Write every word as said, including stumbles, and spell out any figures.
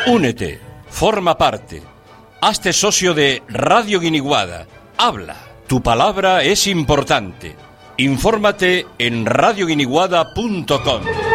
Únete, forma parte, hazte socio de Radio Guiniguada. Habla, tu palabra es importante. Infórmate en radio guiniguada punto com.